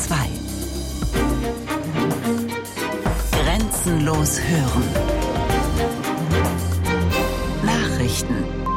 2. Grenzenlos hören. Nachrichten.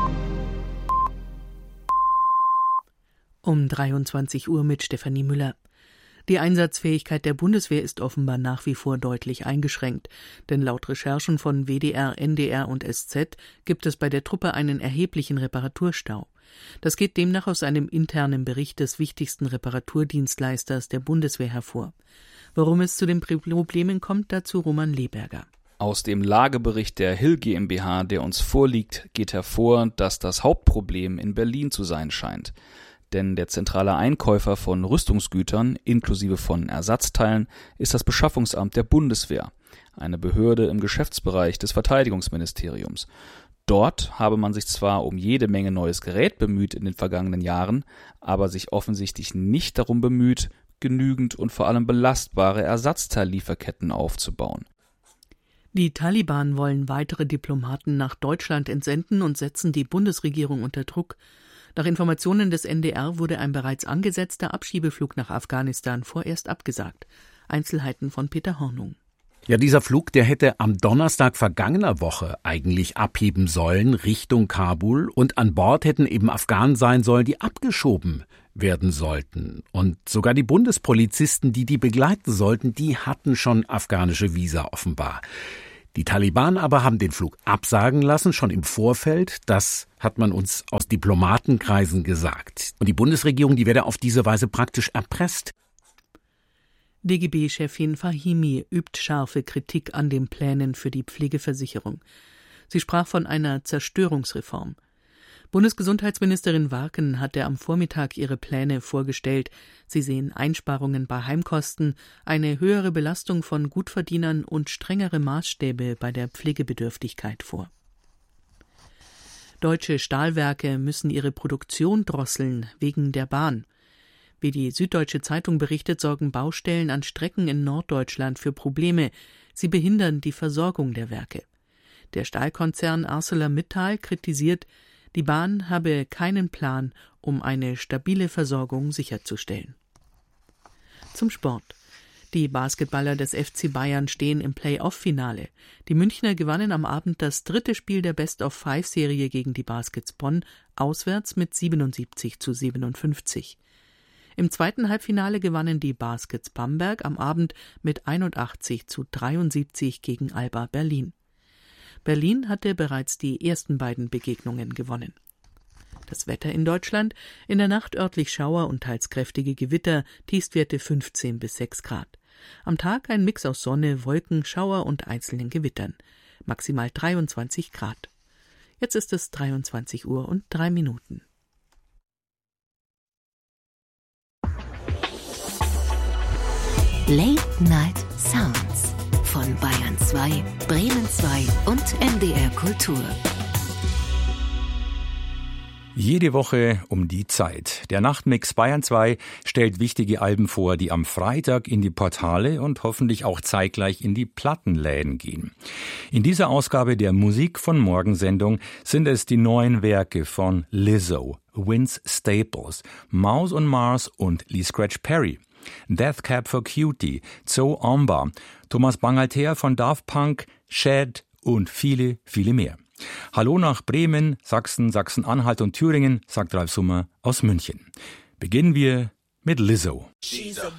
Um 23 Uhr mit Stefanie Müller. Die Einsatzfähigkeit der Bundeswehr ist offenbar nach wie vor deutlich eingeschränkt, denn laut Recherchen von WDR, NDR und SZ gibt es bei der Truppe einen erheblichen Reparaturstau. Das geht demnach aus einem internen Bericht des wichtigsten Reparaturdienstleisters der Bundeswehr hervor. Warum es zu den Problemen kommt, dazu Roman Leberger. Aus dem Lagebericht der Hill GmbH, der uns vorliegt, geht hervor, dass das Hauptproblem in Berlin zu sein scheint. Denn der zentrale Einkäufer von Rüstungsgütern, inklusive von Ersatzteilen, ist das Beschaffungsamt der Bundeswehr, eine Behörde im Geschäftsbereich des Verteidigungsministeriums. Dort habe man sich zwar um jede Menge neues Gerät bemüht in den vergangenen Jahren, aber sich offensichtlich nicht darum bemüht, genügend und vor allem belastbare Ersatzteillieferketten aufzubauen. Die Taliban wollen weitere Diplomaten nach Deutschland entsenden und setzen die Bundesregierung unter Druck. Nach Informationen des NDR wurde ein bereits angesetzter Abschiebeflug nach Afghanistan vorerst abgesagt. Einzelheiten von Peter Hornung. Ja, dieser Flug, der hätte am Donnerstag vergangener Woche eigentlich abheben sollen Richtung Kabul und an Bord hätten eben Afghanen sein sollen, die abgeschoben werden sollten. Und sogar die Bundespolizisten, die begleiten sollten, die hatten schon afghanische Visa offenbar. Die Taliban aber haben den Flug absagen lassen, schon im Vorfeld. Das hat man uns aus Diplomatenkreisen gesagt. Und die Bundesregierung, die werde auf diese Weise praktisch erpresst. DGB-Chefin Fahimi übt scharfe Kritik an den Plänen für die Pflegeversicherung. Sie sprach von einer Zerstörungsreform. Bundesgesundheitsministerin Warken hatte am Vormittag ihre Pläne vorgestellt. Sie sehen Einsparungen bei Heimkosten, eine höhere Belastung von Gutverdienern und strengere Maßstäbe bei der Pflegebedürftigkeit vor. Deutsche Stahlwerke müssen ihre Produktion drosseln wegen der Bahn. Wie die Süddeutsche Zeitung berichtet, sorgen Baustellen an Strecken in Norddeutschland für Probleme. Sie behindern die Versorgung der Werke. Der Stahlkonzern ArcelorMittal kritisiert, die Bahn habe keinen Plan, um eine stabile Versorgung sicherzustellen. Zum Sport. Die Basketballer des FC Bayern stehen im Play-off-Finale. Die Münchner gewannen am Abend das 3. Spiel der Best-of-5-Serie gegen die Baskets Bonn, auswärts mit 77:57. Im zweiten Halbfinale gewannen die Baskets Bamberg am Abend mit 81:73 gegen Alba Berlin. Berlin hatte bereits die ersten beiden Begegnungen gewonnen. Das Wetter in Deutschland: in der Nacht örtlich Schauer und teils kräftige Gewitter, Tiefstwerte 15 bis 6 Grad. Am Tag ein Mix aus Sonne, Wolken, Schauer und einzelnen Gewittern. Maximal 23 Grad. Jetzt ist es 23 Uhr und 3 Minuten. Late Night Sounds von Bayern 2, Bremen 2 und NDR Kultur. Jede Woche um die Zeit. Der Nachtmix Bayern 2 stellt wichtige Alben vor, die am Freitag in die Portale und hoffentlich auch zeitgleich in die Plattenläden gehen. In dieser Ausgabe der Musik von Morgen-Sendung sind es die neuen Werke von Lizzo, Vince Staples, Mouse on Mars und Lee Scratch Perry. Death Cab for Cutie, Zoe Omba, Thomas Bangalter von Daft Punk, Shad und viele, viele mehr. Hallo nach Bremen, Sachsen, Sachsen-Anhalt und Thüringen, sagt Ralf Summer aus München. Beginnen wir mit Lizzo.